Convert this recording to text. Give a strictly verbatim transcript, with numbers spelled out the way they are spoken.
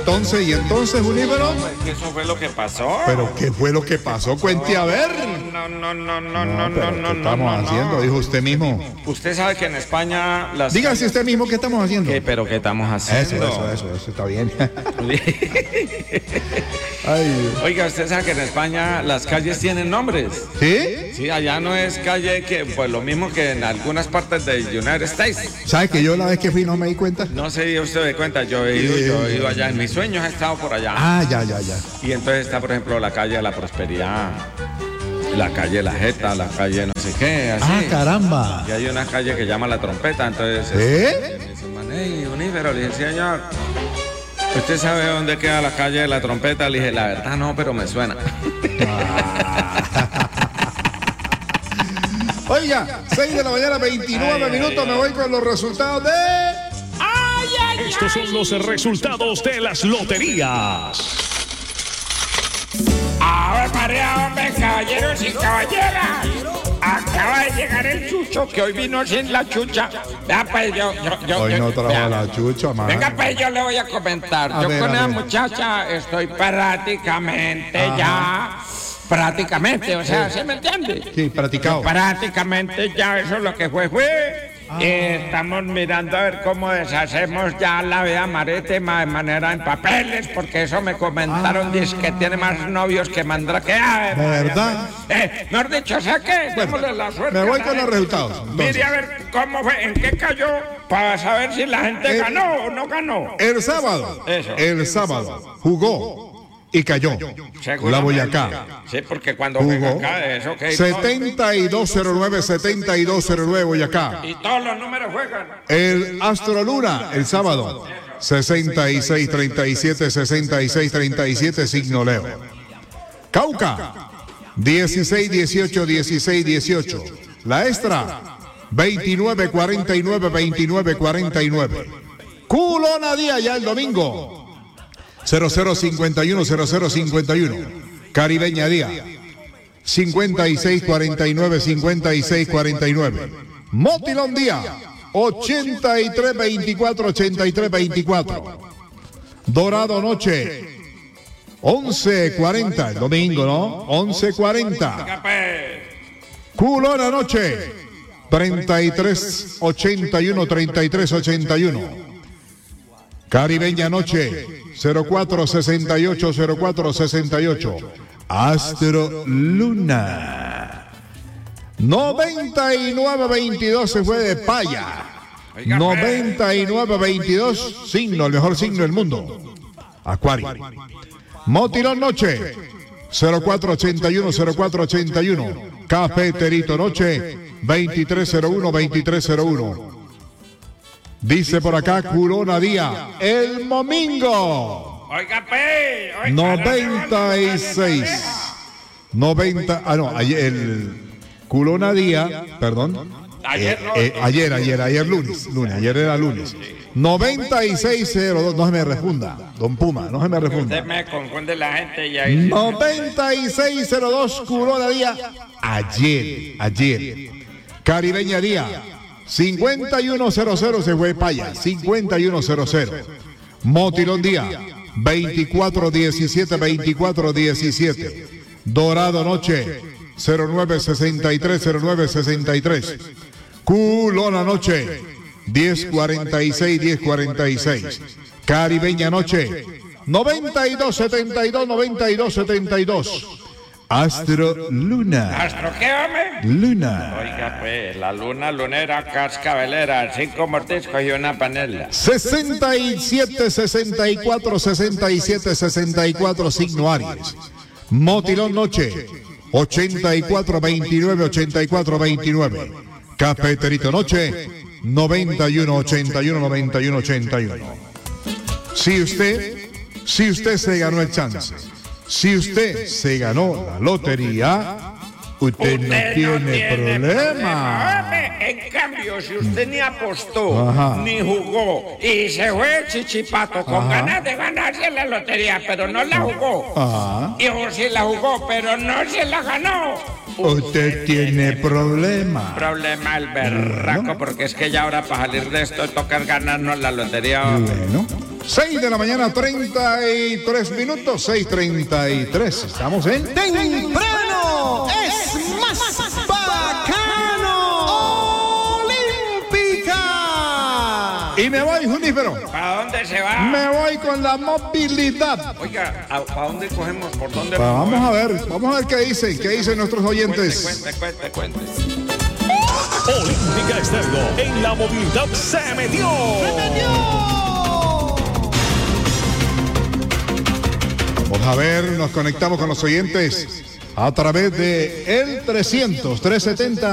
entonces, y entonces, Junípero. Pues eso fue lo que pasó. ¿Pero qué fue lo que pasó? Cuente a ver. No, no, no, no, no, No, no, pero no, ¿qué no, estamos no, no. haciendo? Dijo usted mismo. Usted sabe que en España las Dígase usted mismo qué estamos haciendo. ¿Qué, pero qué estamos haciendo? Eso, eso, eso, eso está bien. Ay. Oiga, usted sabe que en España las calles tienen nombres. ¿Sí? Sí, allá no es calle que, pues lo mismo que en algunas partes de United States. ¿Sabe que yo la vez que fui no me di cuenta? No se dio usted de cuenta, yo he ido, yo he ido allá, en mis sueños he estado por allá. Ah, ya, ya, ya. Y entonces está, por ejemplo, la calle de la Prosperidad, la calle La Jeta, la calle no sé qué, así. Ah, caramba. Y hay una calle que llama La Trompeta, entonces... ¿Eh? Me dice, man, hey, Unífero, le dije, señor, ¿usted sabe dónde queda la calle de La Trompeta? Le dije, la verdad no, pero me suena. Oiga, seis de la mañana, veintinueve Ay, minutos, ay, me voy con los resultados de... Estos son los resultados de las loterías. A ver, María, hombre, caballeros y caballeras. Acaba de llegar el chucho, que hoy vino sin la chucha. Vea, pues yo, yo, yo. Hoy yo- no trajo vea. la chucha, man. Venga, pues yo le voy a comentar. A yo ver, con a esa ver. muchacha estoy prácticamente Ajá. ya. Prácticamente, o sea, ¿se me entiende? Sí, practicado. Prácticamente ya eso lo que fue fue. Eh, estamos mirando a ver cómo deshacemos ya la vida marítima de manera en papeles, porque eso me comentaron, dice que tiene más novios que Mandrake. ¿Verdad? Eh, mejor dicho, o sea que démosle la suerte. me voy a la con los gente. resultados, entonces. Mire a ver cómo fue, en qué cayó, para saber si la gente Eh, ganó o no ganó. El sábado, Eso. el sábado, jugó y cayó. Seguramente. La Boyacá. Sí, porque cuando juega Jugó. acá, eso que hay todo. setenta y dos cero nueve, setenta y dos cero nueve Boyacá. Y todos los números juegan. El Astro Luna, el sábado, sesenta y seis treinta y siete, sesenta y seis treinta y siete, signo Leo. Cauca, dieciséis dieciocho, dieciséis dieciocho. La Extra, veintinueve cuarenta y nueve, veintinueve cuarenta y nueve. Culona Día ya el domingo, cero cero cincuenta y uno, cero cero cincuenta y uno. Caribeña Día, cincuenta y seis cuarenta y nueve, cincuenta y seis cuarenta y nueve. Motilón Día, ochenta y tres veinticuatro, ochenta y tres veinticuatro. Dorado Noche, once cuarenta, el domingo, ¿no? once cuarenta. Venga, pues. Culona Noche, treinta y tres ochenta y uno, treinta y tres ochenta y uno. Caribeña Noche, cero cuatro sesenta y ocho, cero cuatro sesenta y ocho. Astro Luna, noventa y nueve veintidós se fue de Paya. Oiga, noventa y nueve veintidós, signo, el mejor signo del mundo. Acuario. Motilón Noche, cero cuatro ochenta y uno, cero cuatro ochenta y uno. Cafeterito Noche, veintitrés cero uno, veintitrés cero uno. Dice por acá Culona Día, el Momingo, Oiga, pues. oiga, noventa y seis. noventa, ah no, ayer, el Culona Día, perdón. Ayer Eh, no. eh, ayer, ayer, ayer lunes, lunes, ayer era lunes. noventa y seis cero dos, no se me refunda, don Puma, no se me Usted refunda. me confunde la gente y ahí. noventa y seis cero dos, Culona Día, ayer, ayer. Caribeña Día, cincuenta y uno cero cero se fue Paya, cincuenta y uno cero cero. Motilón Día, veinticuatro diecisiete, veinticuatro diecisiete. Dorado Noche, cero nueve sesenta y tres, cero nueve sesenta y tres. Culona Noche, diez cuarenta y seis, diez cuarenta y seis. Caribeña Noche, noventa y dos setenta y dos, noventa y dos setenta y dos. Astro Luna, ¿Astro qué, hombre? Luna, Oiga, pues, la luna lunera cascabelera, cinco mordiscos y una panela. sesenta y siete sesenta y cuatro, sesenta y siete sesenta y cuatro, signo Aries. Motilón Noche, ochenta y cuatro veintinueve, ochenta y cuatro veintinueve. Cafeterito Noche, noventa y uno ochenta y uno, noventa y uno ochenta y uno. Si usted, si usted se ganó el chance, si usted se ganó la lotería, usted no tiene problema. Hombre, en cambio, si usted ni apostó, Ajá. ni jugó, y se fue chichipato con Ajá. ganas de ganarse la lotería, pero no la jugó. Ajá. Y o si la jugó, pero no se la ganó. Usted tiene problema. Problema el berraco, porque es que ya ahora para salir de esto toca ganarnos la lotería. Bueno, seis de la mañana, treinta y tres minutos, seis treinta y tres. Estamos en Temprano es más bacano. Olímpica. Y me voy, Junífero. ¿Para dónde se va? Me voy con la movilidad. Oiga, ¿para dónde cogemos? ¿Por dónde? Pues vamos a ver, vamos a ver qué dicen, qué dicen nuestros oyentes. Cuente, cuente, cuente, cuente. Olímpica Estéreo en la movilidad se metió. ¡Se metió! Vamos a ver, nos conectamos con los oyentes a través de el trescientos, trescientos setenta.